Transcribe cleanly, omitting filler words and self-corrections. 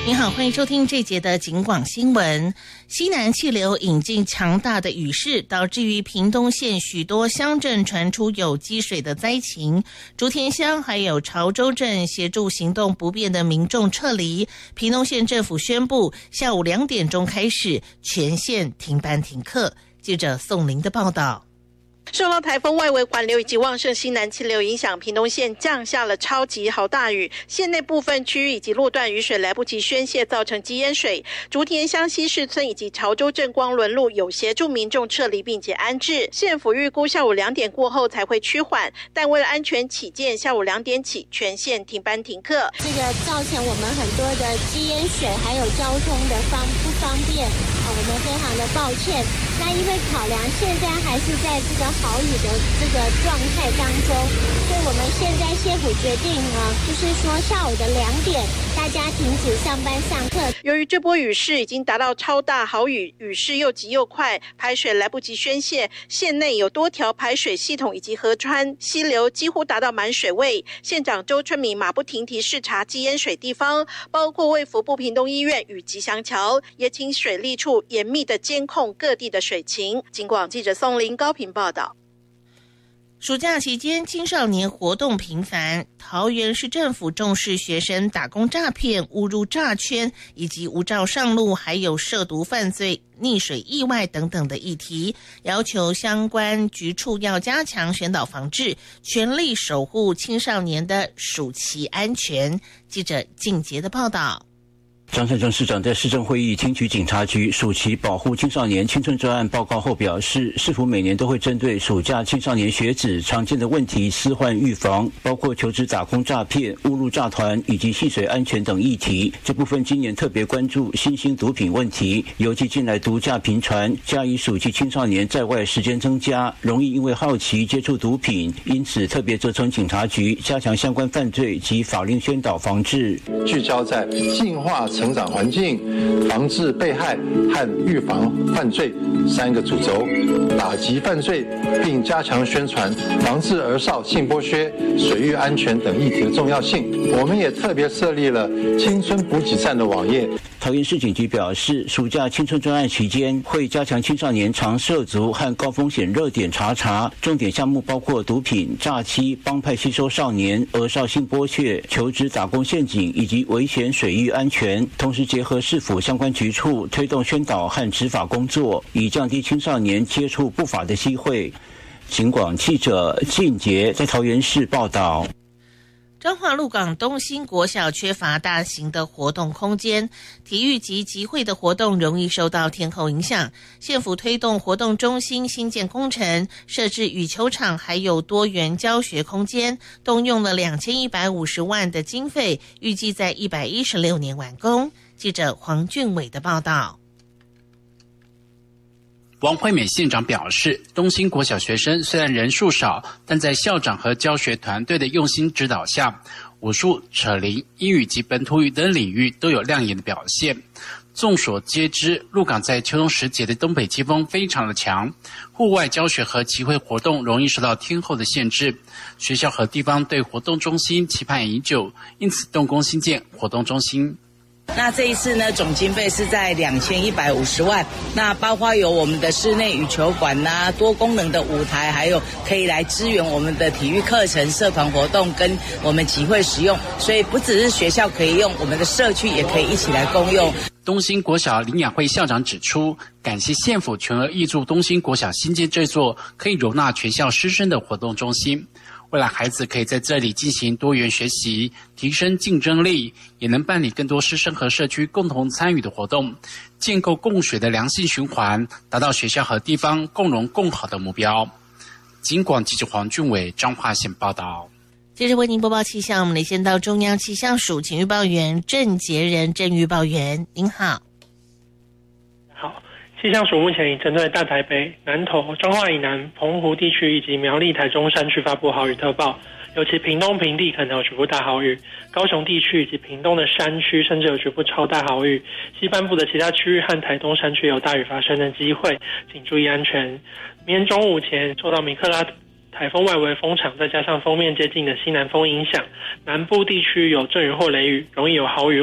您好，欢迎收听这节的警广新闻。西南气流引进强大的雨势，导致于屏东县许多乡镇传出有积水的灾情。竹田乡还有潮州镇协助行动不便的民众撤离。屏东县政府宣布，下午2点钟开始全县停班停课。记者宋玲的报道。 受到台风外围环流以及旺盛西南气流影响，屏东县降下了超级豪大雨，县内部分区域以及路段雨水来不及宣泄，造成积淹水。竹田乡西市村以及潮州镇光仑路有协助民众撤离并且安置，县府预估下午2点过后才会趋缓，但为了安全起见，下午2点起全县停班停课。 这个造成我们很多的积淹水，还有交通的不方便，我们非常的抱歉。那因为考量现在还是在这个豪雨的这个状态当中，所以我们现在县府决定就是说下午的2点大家停止上班上课。 由于这波雨势已经达到超大豪雨，雨势又急又快，排水来不及宣泄，县内有多条排水系统以及河川溪流几乎达到满水位。县长周春米马不停蹄视察积淹水地方，包括卫福部屏东医院与吉祥桥，也请水利处严密的监控各地的水情。警广记者宋林高屏报道。 暑假期间，青少年活动频繁。桃园市政府重视学生打工诈骗、误入诈圈以及无照上路，还有涉毒犯罪、溺水意外等等的议题，要求相关局处要加强宣导防治，全力守护青少年的暑期安全。记者静杰的报道。 张善政市长在市政会议听取警察局暑期保护青少年青春专案报告后表示，市府每年都会针对暑假青少年学子常见的问题施患预防，包括求职打工诈骗、误入诈团以及戏水安全等议题。这部分今年特别关注新兴毒品问题，尤其近来毒驾频传，加以暑期青少年在外时间增加，容易因为好奇接触毒品，因此特别责成警察局加强相关犯罪及法令宣导防治， 聚焦在净化成长环境、防治被害和预防犯罪3个主轴，打击犯罪并加强宣传，防治儿少性剥削、水域安全等议题的重要性。我们也特别设立了青春补给站的网页。 桃园市警局表示，暑假青春专案期间会加强青少年常涉足和高风险热点查，重点项目包括毒品、诈欺、帮派吸收少年、儿少性剥削、求职打工陷阱以及危险水域安全，同时结合市府相关局处推动宣导和执法工作，以降低青少年接触不法的机会。警广记者靳杰在桃园市报道。 彰化鹿港东兴国小缺乏大型的活动空间，体育及集会的活动容易受到天候影响。县府推动活动中心新建工程，设置羽球场，还有多元教学空间，动用了2150万的经费，预计在116年完工。记者黄俊伟的报道。 王惠美县长表示，东兴国小学生虽然人数少，但在校长和教学团队的用心指导下，武术、扯铃、英语及本土语等领域都有亮眼的表现。众所皆知，鹿港在秋冬时节的东北季风非常的强，户外教学和集会活动容易受到天候的限制。学校和地方对活动中心期盼已久，因此动工新建活动中心。 那这一次呢，总经费是在2150万，那包括有我们的室内羽球馆啦、多功能的舞台，还有可以来支援我们的体育课程、社团活动跟我们集会使用，所以不只是学校可以用，我们的社区也可以一起来共用。 东兴国小林雅慧校长指出，感谢县府全额挹注东兴国小新建这座可以容纳全校师生的活动中心。未来孩子可以在这里进行多元学习，提升竞争力，也能办理更多师生和社区共同参与的活动，建构共学的良性循环，达到学校和地方共荣共好的目标。警广记者黄俊伟彰化县报道。 接着为您播报气象，我们先到中央气象署请预报员郑杰仁郑预报员，您好。 好，气象署目前已针对大台北、南投、彰化以南、澎湖地区以及苗栗、台中山区发布豪雨特报，尤其屏东平地可能有局部大豪雨，高雄地区以及屏东的山区甚至有局部超大豪雨，西半部的其他区域和台东山区有大雨发生的机会，请注意安全。明天中午前受到米克拉台风外围风场再加上锋面接近的西南风影响，南部地区有阵雨或雷雨，容易有豪雨